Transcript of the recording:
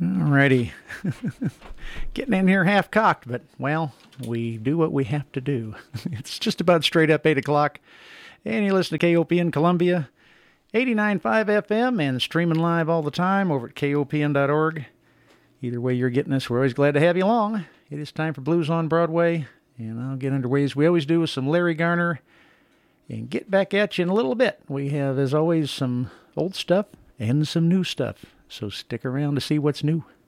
Alrighty. Getting in here half cocked, but, well, we do what we have to do. It's just about straight up 8 o'clock, and you listen to KOPN Columbia, 89.5 FM, and streaming live all the time over at KOPN.org. Either way you're getting us, we're always glad to have you along. It is time for Blues on Broadway, and I'll get underway as we always do with some Larry Garner, and get back at you in a little bit. We have, as always, some old stuff and some new stuff. So stick around to see what's new.